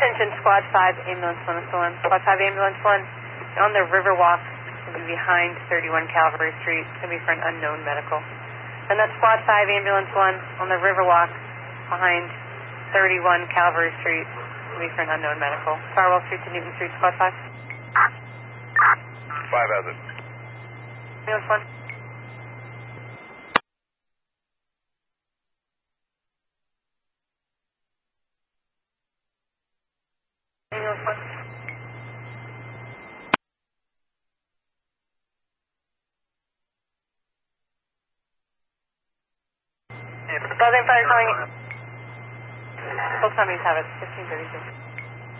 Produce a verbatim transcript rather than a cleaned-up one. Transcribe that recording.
Attention, Squad five, Ambulance one oh one. Squad five, Ambulance one, on the Riverwalk, it's going to be behind thirty-one Calvary Street. It's going to be for an unknown medical. And that's Squad five, Ambulance one, on the Riverwalk, behind thirty-one Calvary Street. It's going to be for an unknown medical. Farwell Street to Newton Street, Squad five. five has it. Ambulance one. Ambulance one. Southern Fire calling. Both companies have it, fifteen thirty-two.